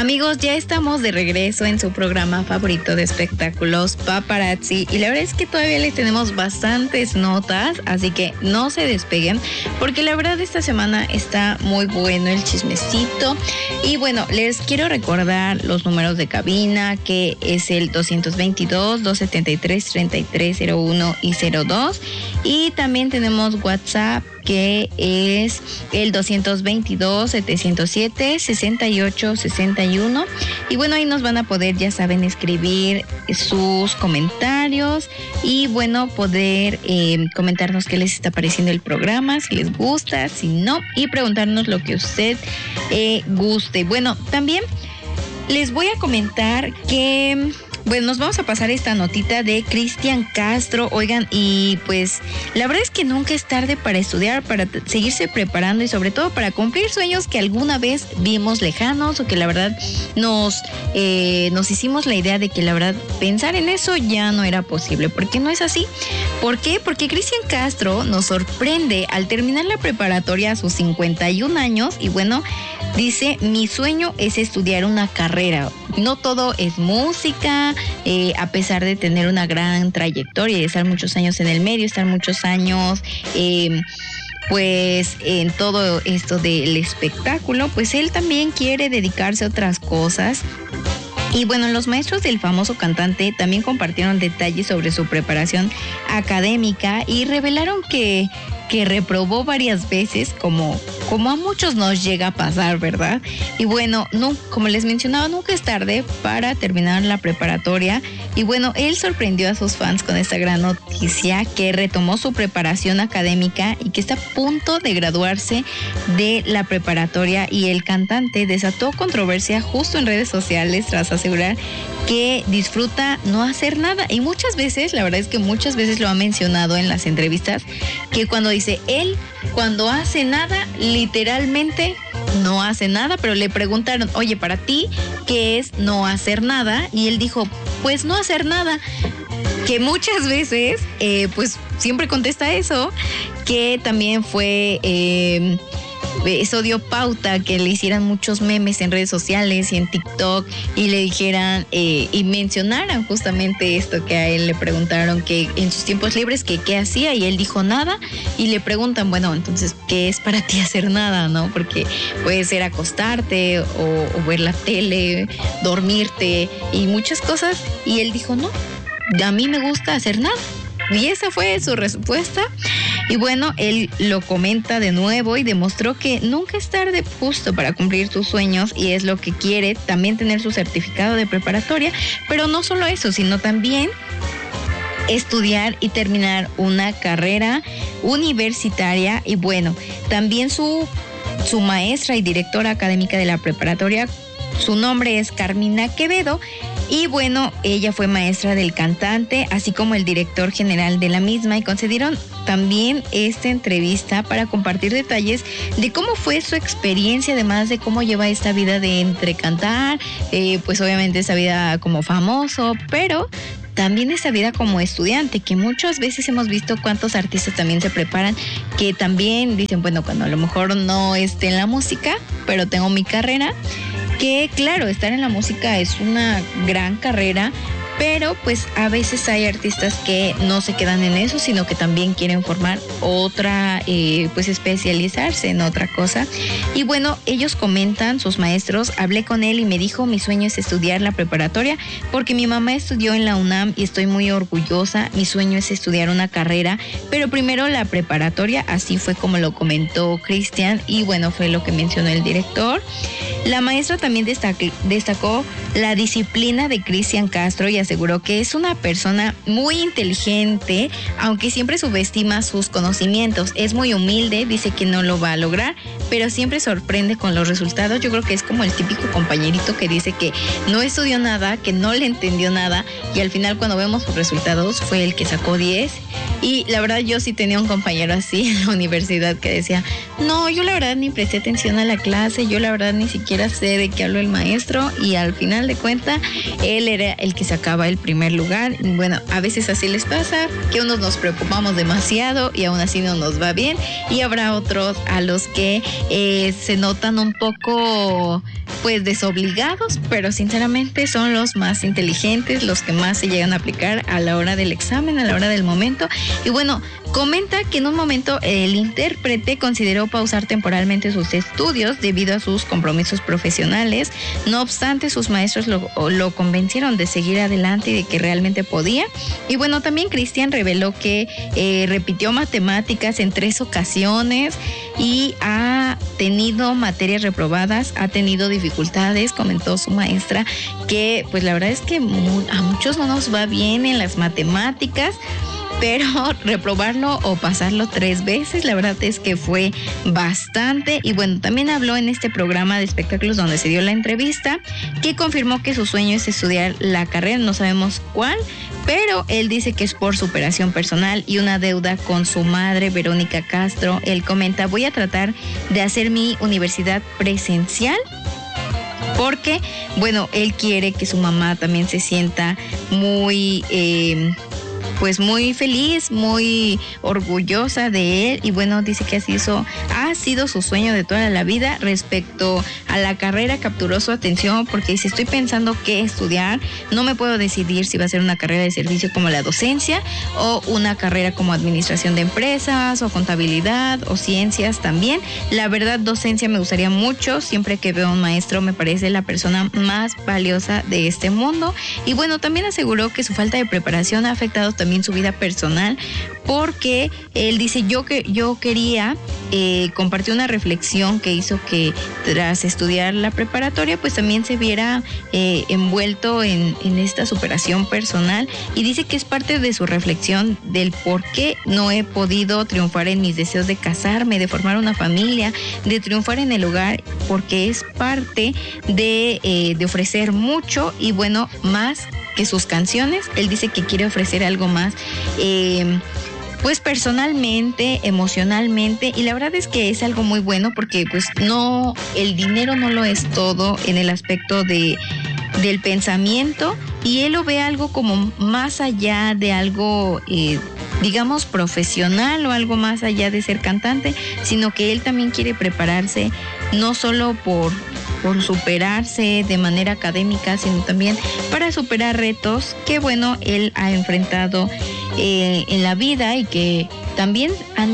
Amigos, ya estamos de regreso en su programa favorito de espectáculos, Paparazzi, y la verdad es que todavía les tenemos bastantes notas, así que no se despeguen, porque la verdad esta semana está muy bueno el chismecito. Y bueno, les quiero recordar los números de cabina, que es el 222-273-3301 y 02, y también tenemos WhatsApp, que es el 222-707-6861. Y bueno, ahí nos van a poder, ya saben, escribir sus comentarios y bueno, poder comentarnos qué les está pareciendo el programa, si les gusta, si no, y preguntarnos lo que usted guste. Bueno, también les voy a comentar que... Bueno, nos vamos a pasar esta notita de Cristian Castro. Oigan, y pues la verdad es que nunca es tarde para estudiar, para seguirse preparando y sobre todo para cumplir sueños que alguna vez vimos lejanos o que la verdad nos hicimos la idea de que la verdad pensar en eso ya no era posible. ¿Por qué no es así? ¿Por qué? Porque Cristian Castro nos sorprende al terminar la preparatoria a sus 51 años y bueno, dice, mi sueño es estudiar una carrera. No todo es música, a pesar de tener una gran trayectoria y estar muchos años en el medio, estar muchos años pues en todo esto del espectáculo, pues él también quiere dedicarse a otras cosas. Y bueno, los maestros del famoso cantante también compartieron detalles sobre su preparación académica y revelaron que reprobó varias veces, como a muchos nos llega a pasar, ¿verdad? Y bueno, no, como les mencionaba, nunca es tarde para terminar la preparatoria. Y bueno, él sorprendió a sus fans con esta gran noticia, que retomó su preparación académica y que está a punto de graduarse de la preparatoria. Y el cantante desató controversia justo en redes sociales tras asegurar que disfruta no hacer nada. Y muchas veces, la verdad es que muchas veces lo ha mencionado en las entrevistas, que cuando dice él, cuando hace nada, literalmente no hace nada, pero le preguntaron, oye, para ti, ¿qué es no hacer nada? Y él dijo, pues no hacer nada, que muchas veces, pues siempre contesta eso, que también fue... eso dio pauta que le hicieran muchos memes en redes sociales y en TikTok y le dijeran y mencionaran justamente esto, que a él le preguntaron que en sus tiempos libres que qué hacía y él dijo nada, y le preguntan, bueno, entonces, ¿qué es para ti hacer nada, no? Porque puede ser acostarte o ver la tele, dormirte y muchas cosas, y él dijo, no, a mí me gusta hacer nada. Y esa fue su respuesta. Y bueno, él lo comenta de nuevo y demostró que nunca es tarde justo para cumplir tus sueños, y es lo que quiere, también tener su certificado de preparatoria, pero no solo eso, sino también estudiar y terminar una carrera universitaria. Y bueno, también su maestra y directora académica de la preparatoria, su nombre es Carmina Quevedo. Y bueno, ella fue maestra del cantante, así como el director general de la misma, y concedieron también esta entrevista para compartir detalles de cómo fue su experiencia, además de cómo lleva esta vida de entre cantar, pues obviamente esa vida como famoso, pero también esa vida como estudiante, que muchas veces hemos visto cuántos artistas también se preparan, que también dicen, bueno, cuando a lo mejor no esté en la música, pero tengo mi carrera, que claro, estar en la música es una gran carrera, pero pues a veces hay artistas que no se quedan en eso, sino que también quieren formar otra, pues especializarse en otra cosa. Y bueno, ellos comentan, sus maestros, hablé con él y me dijo, mi sueño es estudiar la preparatoria porque mi mamá estudió en la UNAM y estoy muy orgullosa. Mi sueño es estudiar una carrera, pero primero la preparatoria, así fue como lo comentó Cristian, y bueno, fue lo que mencionó el director. La maestra también destacó la disciplina de Cristian Castro y aseguró que es una persona muy inteligente, aunque siempre subestima sus conocimientos. Es muy humilde, dice que no lo va a lograr, pero siempre sorprende con los resultados. Yo creo que es como el típico compañerito que dice que no estudió nada, que no le entendió nada, y al final cuando vemos sus resultados fue el que sacó 10. Y la verdad yo sí tenía un compañero así en la universidad que decía, no, yo la verdad ni presté atención a la clase, yo la verdad ni siquiera sé de qué habló el maestro, y al final de cuentas él era el que sacaba el primer lugar. Y bueno, a veces así les pasa, que unos nos preocupamos demasiado y aún así no nos va bien, y habrá otros a los que se notan un poco pues desobligados, pero sinceramente son los más inteligentes, los que más se llegan a aplicar a la hora del examen, a la hora del momento. Y bueno, comenta que en un momento el intérprete consideró pausar temporalmente sus estudios debido a sus compromisos profesionales. No obstante, sus maestros lo convencieron de seguir adelante y de que realmente podía. Y bueno, también Cristian reveló que repitió matemáticas en 3 ocasiones y ha tenido materias reprobadas, ha tenido dificultades. Comentó su maestra que pues la verdad es que a muchos no nos va bien en las matemáticas, pero reprobarlo o pasarlo 3 veces, la verdad es que fue bastante. Y bueno, también habló en este programa de espectáculos donde se dio la entrevista, que confirmó que su sueño es estudiar la carrera, no sabemos cuál, pero él dice que es por superación personal y una deuda con su madre, Verónica Castro. Él comenta: voy a tratar de hacer mi universidad presencial, porque, bueno, él quiere que su mamá también se sienta muy pues muy feliz, muy orgullosa de él. Y bueno, dice que ha sido su sueño de toda la vida. Respecto a la carrera, capturó su atención porque dice: estoy pensando qué estudiar, no me puedo decidir si va a ser una carrera de servicio como la docencia o una carrera como administración de empresas o contabilidad o ciencias también. La verdad, docencia me gustaría mucho. Siempre que veo a un maestro me parece la persona más valiosa de este mundo. Y bueno, también aseguró que su falta de preparación ha afectado también su vida personal, porque él dice: yo quería compartir una reflexión que hizo que tras estudiar la preparatoria pues también se viera envuelto en esta superación personal. Y dice que es parte de su reflexión del por qué no he podido triunfar en mis deseos de casarme, de formar una familia, de triunfar en el hogar, porque es parte de ofrecer mucho. Y bueno, más que sus canciones, él dice que quiere ofrecer algo más, pues personalmente, emocionalmente. Y la verdad es que es algo muy bueno, porque pues no, el dinero no lo es todo en el aspecto del pensamiento, y él lo ve algo como más allá de algo digamos profesional, o algo más allá de ser cantante, sino que él también quiere prepararse no solo por superarse de manera académica, sino también para superar retos que, bueno, él ha enfrentado en la vida, y que también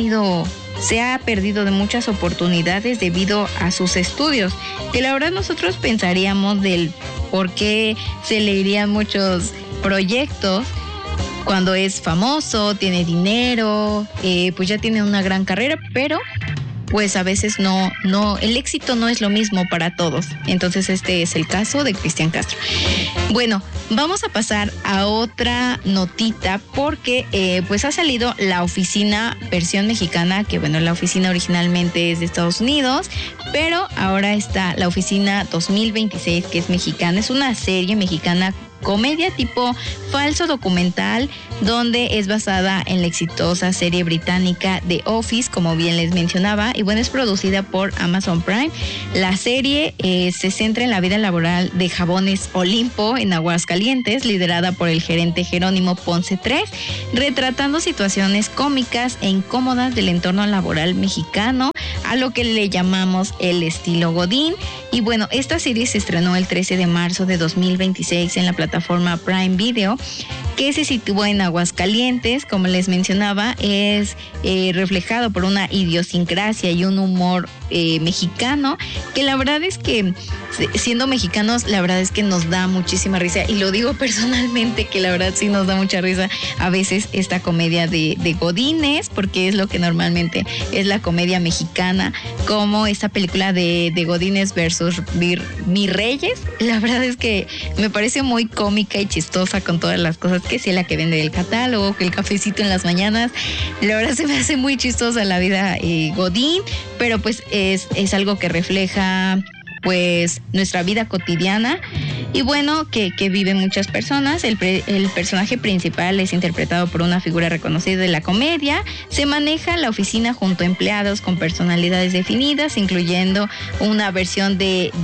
se ha perdido de muchas oportunidades debido a sus estudios, que la verdad nosotros pensaríamos del por qué se le irían muchos proyectos cuando es famoso, tiene dinero, pues ya tiene una gran carrera, pero pues a veces no, el éxito no es lo mismo para todos. Entonces este es el caso de Cristian Castro. Bueno, vamos a pasar a otra notita, porque pues ha salido la oficina versión mexicana, que bueno, la oficina originalmente es de Estados Unidos, pero ahora está la oficina 2026, que es mexicana. Es una serie mexicana, comedia tipo falso documental, donde es basada en la exitosa serie británica The Office, como bien les mencionaba. Y bueno, es producida por Amazon Prime. La serie se centra en la vida laboral de Jabones Olimpo en Aguascalientes, liderada por el gerente Jerónimo Ponce III, retratando situaciones cómicas e incómodas del entorno laboral mexicano, a lo que le llamamos el estilo Godín. Y bueno, esta serie se estrenó el 13 de marzo de 2026 en la plataforma Prime Video, que se sitúa en Aguascalientes. Como les mencionaba, es reflejado por una idiosincrasia y un humor mexicano, que la verdad es que, siendo mexicanos, la verdad es que nos da muchísima risa, y lo digo personalmente, que la verdad sí nos da mucha risa a veces esta comedia de Godínez, porque es lo que normalmente es la comedia mexicana, como esta película de Godínez versus Mi Reyes. La verdad es que me parece muy cómica y chistosa, con todas las cosas que sea la que vende el catálogo, que el cafecito en las mañanas. La verdad se me hace muy chistosa la vida Godín, pero pues es algo que refleja pues nuestra vida cotidiana, y bueno, que viven muchas personas. El personaje principal es interpretado por una figura reconocida de la comedia. Se maneja la oficina junto a empleados con personalidades definidas, incluyendo una versión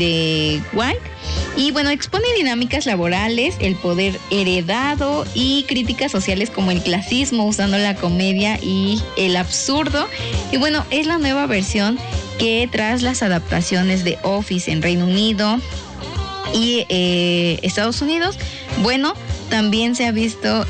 de White. Y bueno, expone dinámicas laborales, el poder heredado y críticas sociales como el clasismo, usando la comedia y el absurdo. Y bueno, es la nueva versión que, tras las adaptaciones de Office en Reino Unido y Estados Unidos. Bueno, también se ha visto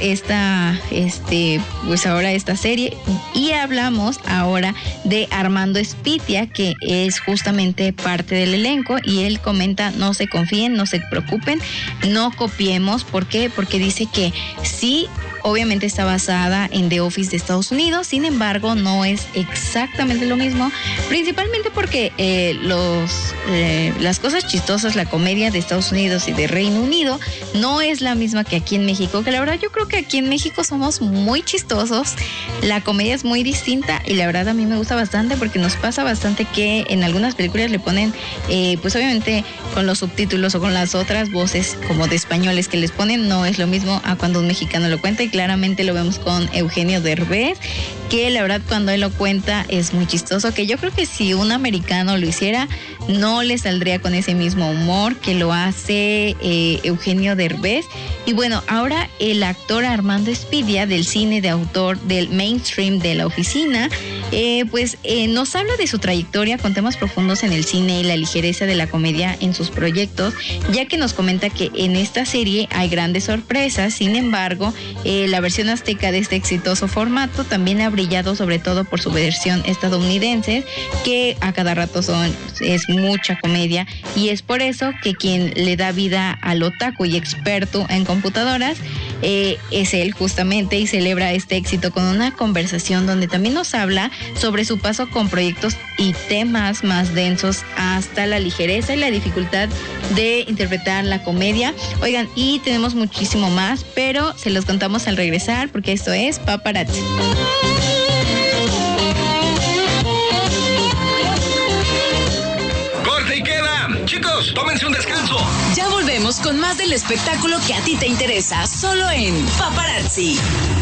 pues ahora esta serie, y hablamos ahora de Armando Espitia, que es justamente parte del elenco, y él comenta: no se confíen, no se preocupen, no copiemos. ¿Por qué? Porque dice que sí, obviamente está basada en The Office de Estados Unidos, sin embargo no es exactamente lo mismo, principalmente porque las cosas chistosas, la comedia de Estados Unidos y de Reino Unido no es la misma que aquí en México, que la verdad yo creo que aquí en México somos muy chistosos, la comedia es muy distinta, y la verdad a mí me gusta bastante, porque nos pasa bastante que en algunas películas le ponen, pues obviamente con los subtítulos o con las otras voces como de españoles que les ponen, no es lo mismo a cuando un mexicano lo cuenta, y claramente lo vemos con Eugenio Derbez, que la verdad cuando él lo cuenta es muy chistoso, que yo creo que si un americano lo hiciera no le saldría con ese mismo humor que lo hace Eugenio Derbez. Y bueno, ahora el actor Armando Espitia, del cine de autor, del mainstream, de La Oficina, nos habla de su trayectoria con temas profundos en el cine y la ligereza de la comedia en sus proyectos, ya que nos comenta que en esta serie hay grandes sorpresas. Sin embargo, la versión azteca de este exitoso formato también ha brillado sobre todo por su versión estadounidense, que a cada rato es mucha comedia, y es por eso que quien le da vida al otaku y experto en computadoras es él justamente, y celebra este éxito con una conversación donde también nos habla sobre su paso con proyectos y temas más densos, hasta la ligereza y la dificultad de interpretar la comedia. Oigan, y tenemos muchísimo más, pero se los contamos al regresar, porque esto es Paparazzi. ¡Corte y queda! Chicos, tómense un descanso. Ya volvemos con más del espectáculo que a ti te interesa, solo en Paparazzi.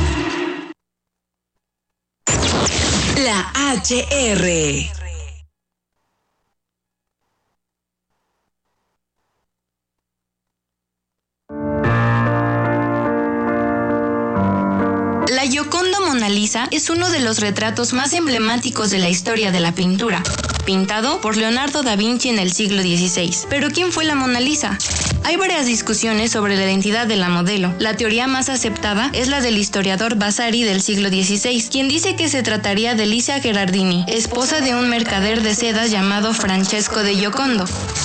La HR. La Gioconda Mona Lisa es uno de los retratos más emblemáticos de la historia de la pintura, pintado por Leonardo da Vinci en el siglo XVI. ¿Pero quién fue la Mona Lisa? Hay varias discusiones sobre la identidad de la modelo. La teoría más aceptada es la del historiador Vasari del siglo XVI, quien dice que se trataría de Licia Gherardini, esposa de un mercader de sedas llamado Francesco de Giocondo.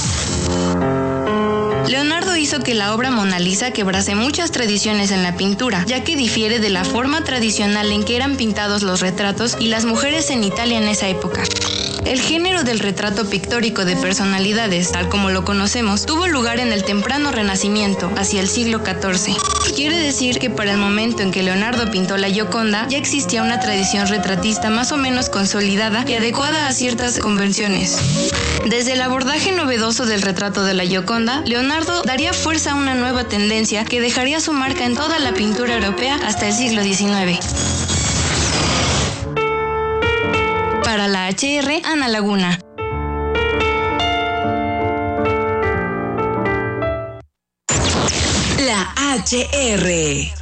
Leonardo hizo que la obra Mona Lisa quebrase muchas tradiciones en la pintura, ya que difiere de la forma tradicional en que eran pintados los retratos y las mujeres en Italia en esa época. El género del retrato pictórico de personalidades, tal como lo conocemos, tuvo lugar en el temprano Renacimiento, hacia el siglo XIV. Quiere decir que para el momento en que Leonardo pintó la Gioconda, ya existía una tradición retratista más o menos consolidada y adecuada a ciertas convenciones. Desde el abordaje novedoso del retrato de la Gioconda, Leonardo daría fuerza a una nueva tendencia que dejaría su marca en toda la pintura europea hasta el siglo XIX. Para la HR, Ana Laguna. La HR.